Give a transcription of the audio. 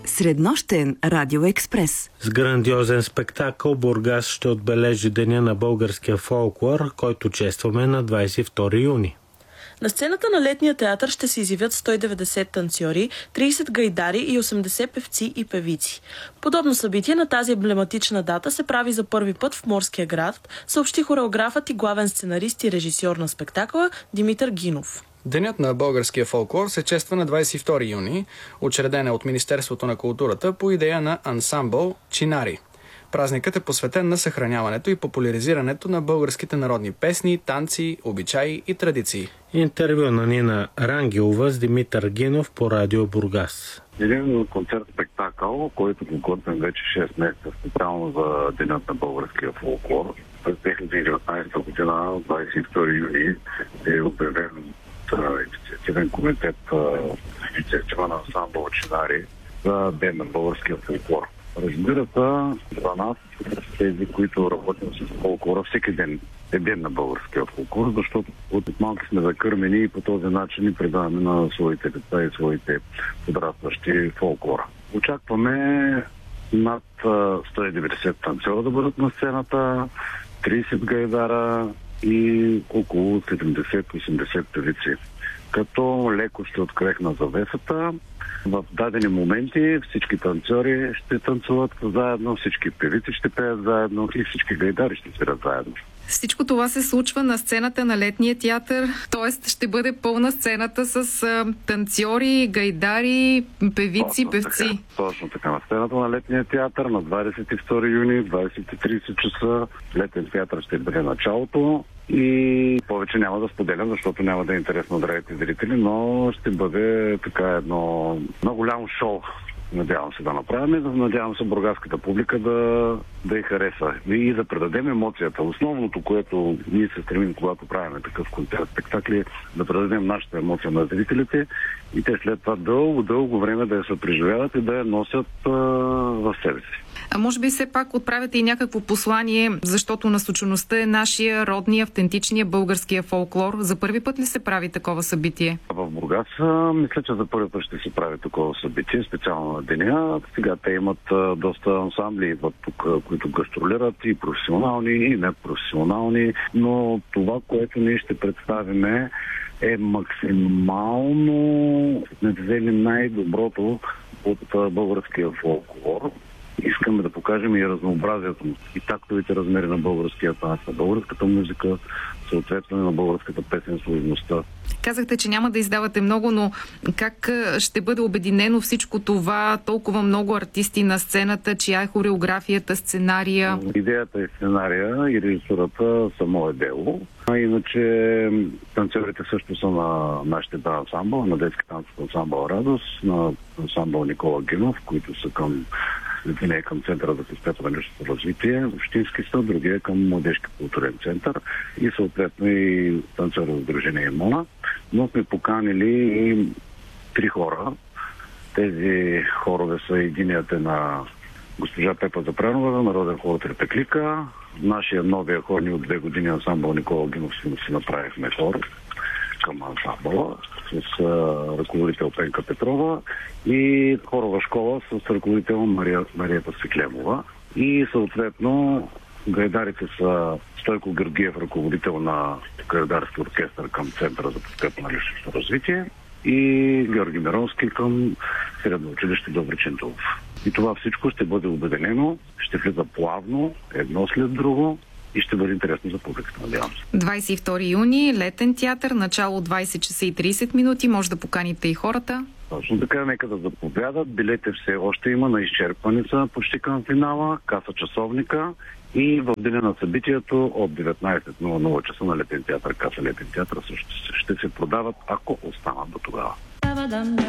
Среднощен радиоекспрес. С грандиозен спектакъл Бургас ще отбележи Деня на българския фолклор, който честваме на 22 юни. На сцената на летния театър ще се изявят 190 танцори, 30 гайдари и 80 певци и певици. Подобно събитие на тази емблематична дата се прави за първи път в Морския град, съобщи хореографът и главен сценарист и режисьор на спектакъла Димитър Гинов. Денят на българския фолклор се чества на 22 юни, учреден е от Министерството на културата по идея на ансамбъл Чинари. Празникът е посветен на съхраняването и популяризирането на българските народни песни, танци, обичаи и традиции. Интервю на Нина Рангелова с Димитър Гинов по Радио Бургас. Един концерт-спектакъл, който подготвям вече 6 месеца специално за Денят на българския фолклор. През 2019 година, 22 юни, е обявен инициативен комитет инициатива на ансамбъл Чинари за Ден на българския фолклор. Разбира се, за нас, тези, които работим с фолклора, всеки ден е ден на българския фолклор, защото от малки сме закърмени и по този начин ни предаваме на своите деца и своите подрастващи фолклора. Очакваме над 190 танцора да бъдат на сцената, 30 гайдара и около 70-80 певици. Като леко ще открехна завесата. В дадени моменти всички танцори ще танцуват заедно, всички певици ще пеят заедно и всички гайдари ще свирят заедно. Всичко това се случва на сцената на летния театър, т.е. ще бъде пълна сцената с танцори, гайдари, певици, певци. Точно така. На сцената на летния театър на 22 юни, 20:30 часа. Летен театър ще бъде началото и повече няма да споделям, защото няма да е интересно на драгите зрители, но ще бъде така едно много голямо шоу. Надявам се да направим, надявам се бургаската публика да й хареса и да предадем емоцията. Основното, което ние се стремим, когато правим такъв концерт, спектакли, да предадем нашата емоция на зрителите и те след това дълго време да я съпреживяват и да я носят в себе си. А може би все пак отправяте и някакво послание, защото насочеността е нашия родния, автентичния българския фолклор. За първи път ли се прави такова събитие? В Бургас мисля, че за първи път ще се прави такова събитие, специално на деня. Сега те имат доста ансамбли тук, които гастролират и професионални, и непрофесионални, но това, което ние ще представим е максимално сме взели най-доброто от българския фолклор. Искаме да покажем и разнообразието и тактовите размери на българския танц, на българската музика, съответно на българската песен, сложността. Казахте, че няма да издавате много, но как ще бъде обединено всичко това, толкова много артисти на сцената, чия е хореографията, сценария? Идеята и сценария и режисурата са мое дело. Иначе танцорите също са на нашите два ансамбъл, на детски танцов ансамбъл Радост, на ансамбъл Никола Гинов, които са единият към Центъра за физкултурно развитие, общински са, другия към Младежки културен център и съответно и танцорно сдружение Мона. Но сме поканили и 3 хора. Тези хорове са единият е на госпожа Пепа Запранова, народен хор Трепеклика. Нашия новия хор ни от 2 години ансамбъл Никола Гинов си направихме хор към ансамбъла с ръководител Пенка Петрова и хорова школа с ръководител Марията Свиклемова. И съответно гайдарите са Стойко Георгиев, ръководител на гайдарски оркестър към Центъра за подкрепа на личностно развитие и Георги Миронски към Средно училище Добричин Тулов. И това всичко ще бъде обединено, ще влиза плавно, едно след друго и ще бъде интересно за публиката, надявам се. 22 юни, летен театър, начало 20 часа и 30 минути. Може да поканите и хората. Точно така, нека да заповядат. Билети все още има, на изчерпани са почти към финала, каса часовника и в деня на събитието от 19:00 часа на летен театър, каса летен театър също ще се продават, ако останат до тогава.